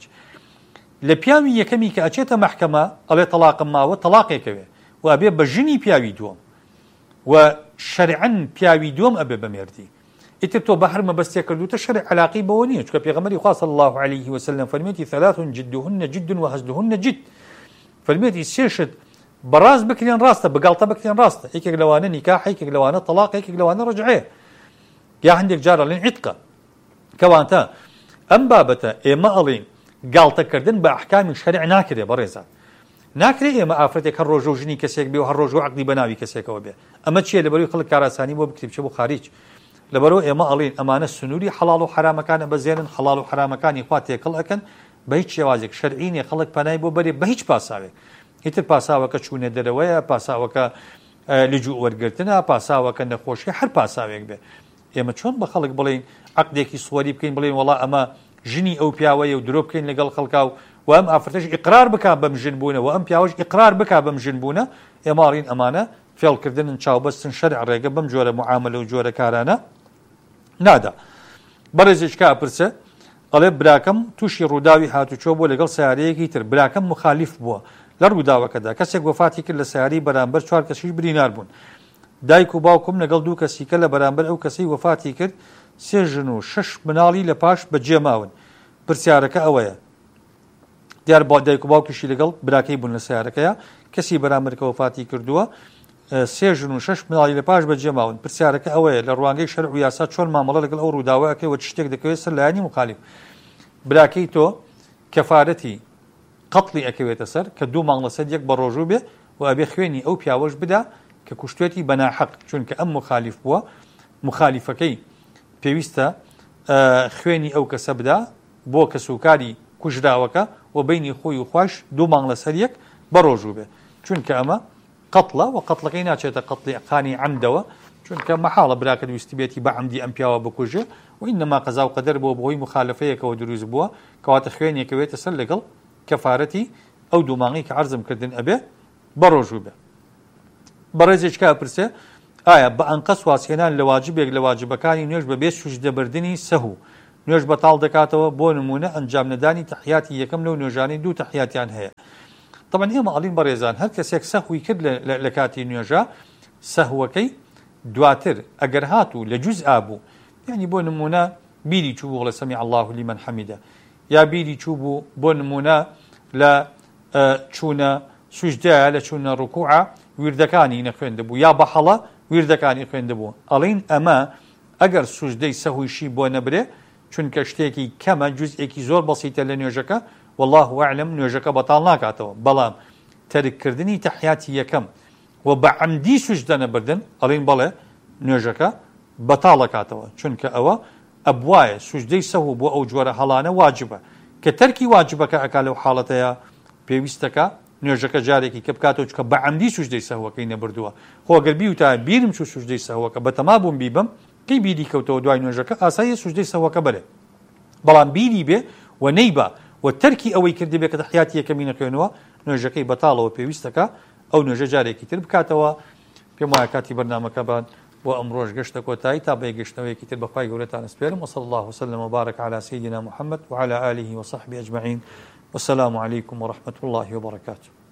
لە پیاوی یەکەمی کە ئەچێتە مەحکەمە ئەڵێ تەلاقم ماوە تەلاقێکەوێ و ئەبێ بە ژنی پیاوی دووەم و شەرعەن پیاوی دووەم ئەبێ بە مێردی ئیتر تۆ بە هەر مەبەستێ کردوتە شەرع عەلاقی بەوە نییە چونکە پێغەمبەری خوا صلی الله عليه وسلم فەرمێتی ثلاث جدهن جد وهزلهن جد فەرمێتی سێ شت بەڕاست بکرێن ڕاستە بەگاڵتە بکرێن ڕاستە یەکێک لەوانە نیکاح یەکێک لەوانە تەلاق یەکێک لەوانە ڕەجعەیە یا هەندێک جار ئەڵێن عیتقە کەواتە ئەم بابەتە ئێمە ئەڵێن گاڵتەکردن بە ئەحکامی شەرع ناکرێ بەڕێزان ناکرێ ئێمە ئافرەتێک هەر ڕۆژە و ژنی کەسێک بێ و هەر ڕۆژ و عەقدی بەناوی کەسێکەوە بێ ئەمە چییە لەبەروی خەڵک کاراسانی بۆ بکتێ بچێ بۆ خارج لەبەرەوە ئێمە ئەڵێن ئەمانە سنووری حەڵاڵ و حرامەکانە بەزێنن حەڵاڵ و حرامەکانی خوا تێکەڵ ئەکەن بە هیچ شێوازێک شەرعینێ خەڵک پەنای بۆ بەرێ بە هیچ پاساوێک ئیتر پاساوەکە چوونە دەرەوەیە پاساوەکە لجوء وەرگرتنە پاساوەکە نەخۆشی هەر پاساوێک بێ ئێمە چۆن بە خەڵک بڵێن عەقدێکی سووەری بکەین بڵێن وەڵا ئەمە ژنی ئەو پیاوەیە و درۆ بکەین لەگەڵ خەڵکا و و ئەم ئافرەتەش ئیقرار بکا بەم ژن بوونە و ئەم پیاوەش ئیقرار بکا بەم ژن بوونە ئێماڵین ئەمانە فێڵکردنن چاوبەستن شەرع ڕێگە بەم جۆرە معاملە و جۆرە کارانە نادا بەڕێزێک کا پرسە ئەڵێ براکەم تووشی ڕووداوی هاتوچۆ بۆ لەگەڵ سیارەیەکی تر براکەم مخالیف بووە لە ڕووداوەکەدا کەسێک وەفاتی کرد لە سیاری بەرامبەر چوار کەسیش بریندار بوون دایک و باوکم لەگەڵ دوو کەسیکە لە بەرامبەر ئەو کەسەی وەفاتی کرد سێ ژن و شەش مناڵی لە پاش بەجێماون پرسیارەکە ئەوەیە دیار با دایک و باوکیشی لەگەڵ براکەی بوون لە سیارەکەیە کەسی بەرامبەرکە وەفاتی کردووە سێ ژن و شەش مناڵی لە پاش بەجێماون پرسیارەکە ئەوەیە لە ڕوانگەی شەرع و یاسا چۆن مامەڵە لەگەڵ ئەو ڕووداوەکەی وە شتێک دەکەوێت سەر لایەنی مخالیف براکەی تۆ کەفارەتی قەتڵی ئەکەوێتە سەر کە دوو مانگ لەسەر یەک بە ڕۆژوو بێ و ئەبێ خوێنی ئەو پیاوەش بدا کە کوشتێتی بەناحەق چونکە ئەم مخالیف بووە مخالیفەکەی پێویستە خوێنی ئەو کەسە بدا بۆ کەسوکاری کوژراوەکە و بینی خۆی و خوۆش دوو مانگ لەسەر یەک بە ڕۆژوو بێ چونکە ئەمە قەتڵە و قەتڵەکەی ناچێتە قەتڵی قانی عەمدەوە چونکە مەحاڵە براکە ویستی بێتی بە عەمدی ئەم پیاوە بکوژێ و ئینەما قەزا و قەدەر بۆ بەهۆی مخالفەیەکەوە دروست بووە کەواتە خوێنێکەوێتە سەر لەگەڵ کەفارەتی ئەو دوو مانگی کە عەرزم کردن ئەبێ بە ڕۆژوو بێ بەڕێزێک کا پرسێ ئایا بە ئەنقەس واسێنان لە واجبێک لە واجبەکانی نوێژ بەبێ سوژدەبردننی سەهوو نوێژ بەتاڵ دەکاتەوە بۆ نمونە ئەنجام نەدانی تەحیاتی یەکەم لەو نوێژانی دوو تەحیاتیان هەیە طبعا ئێمە ئەڵین بەڕێزان هەر کەسێک سەهوی کرد لە کاتی نوێژە سەهوەکەی دواتر ئەگەر هاتوو لە جوز ئابوو یعنی بۆ نمونە بیری چوو بوو لە سەمی الله لیمەن حەمیدە یا بیری چوو بوو بۆ نمونە لە چوونە سوژدەیە لە چوونە ڕوکوعە ویردەکانی نەخوێندەبوو یا بە هەڵە ویردەکانی خوێندەبوو ئەڵین ئەمە ئەگەر سوژدەی سەهویشی بۆ نەبرێ چونکە شتێکی کەمە جوزئێکی زۆر بەسیتە لە نوێژەکە والله ئەعلەم نوێژەکە بەتاڵ ناکاتەوە بەڵام تەرککردنی تەحیاتی یەکەم و بە عەمدی سوژدە نەبردن ئەڵین بەڵێ نوێژەکە بەتاڵەکاتەوە چونکە ئەوە ئەبوایە سوژدەی سەهوو بۆ ئەو جۆرە هەڵانە واجبە کە تەرکی واجبەکە ئەکا لەو حاڵەتەیە پێویستەکە نوێژەکە جارێکی کە بکاتەوە چکە بە عەمدی سوژدەی سەهوەکەی نەبردووە خۆگەر بیوتە بیرم چوو سوژدەی سەهوەکە بەتەما بووم بیبم کەی بیری کەوتەوە دوای نوێژەکە ئاساییە سوژدەی سەهوەکە بەرێ بەڵام بیری بێ و نەیبە و تەرکی ئەوەی کردی بێ کە تەحیاتی یەکەمی نەخوێنەوە نوێژەکەی بەتاڵەوە پێویستەکە ئەو نوێژە جارێکی تر بکاتەوە پێم وایە کاتی بەرنامەکەبان بۆ ئەمڕۆژ گەشتە کۆتایی تا بە گەشتنەوەیەکی تر بەخوای گەورەتان سپێرم وصلى الله وسلم وبارك على سيدنا محمد وعلى آله وصحبه أجمعين والسلام عليكم ورحمة الله وبركاته